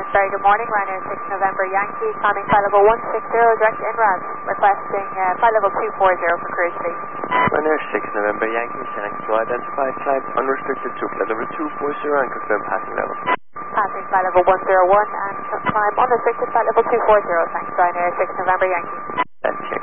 Very good morning, Ryanair 6 November Yankee, climbing flight level 160 direct in RAS, requesting flight level 240 for cruise please. Ryanair 6 November Yankee, thanks to identify flight unrestricted to flight level 240 and confirm passing level. Passing flight level 101 and climb unrestricted flight level 240, thanks Ryanair 6 November Yankee.